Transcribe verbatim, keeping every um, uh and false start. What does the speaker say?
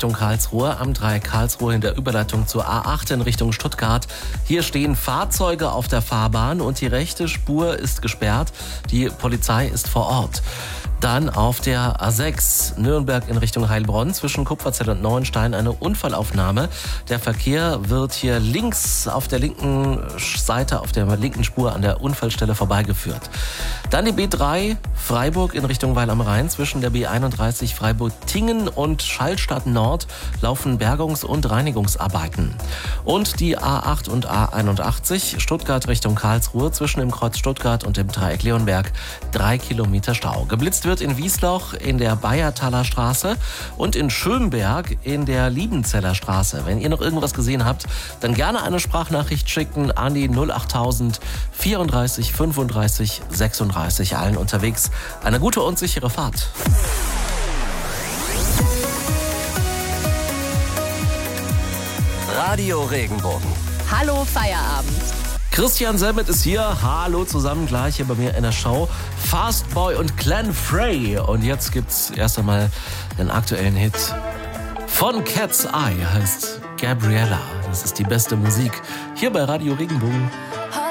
Richtung Karlsruhe, am Dreieck Karlsruhe in der Überleitung zur A acht in Richtung Stuttgart. Hier stehen Fahrzeuge auf der Fahrbahn und die rechte Spur ist gesperrt. Die Polizei ist vor Ort. Dann auf der A sechs Nürnberg in Richtung Heilbronn zwischen Kupferzell und Neuenstein eine Unfallaufnahme. Der Verkehr wird hier links auf der linken Seite, auf der linken Spur an der Unfallstelle vorbeigeführt. Dann die B drei Freiburg in Richtung Weil am Rhein zwischen der B einunddreißig Freiburg-Tingen und Schallstadt Nord laufen Bergungs- und Reinigungsarbeiten. Und die A acht und A einundachtzig Stuttgart Richtung Karlsruhe zwischen dem Kreuz Stuttgart und dem Dreieck Leonberg drei Kilometer Stau. Geblitzt wird in Wiesloch in der Bayertaler Straße und in Schönberg in der Liebenzeller Straße. Wenn ihr noch irgendwas gesehen habt, dann gerne eine Sprachnachricht schicken an die null achttausend vierunddreißig fünfunddreißig sechsunddreißig. Allen unterwegs eine gute und sichere Fahrt. Radio Regenbogen. Hallo Feierabend. Christian Selmet ist hier. Hallo zusammen, gleich hier bei mir in der Show. Fastboy und Glenn Frey. Und jetzt gibt's erst einmal den aktuellen Hit von Cat's Eye. Heißt Gabriella. Das ist die beste Musik hier bei Radio Regenbogen.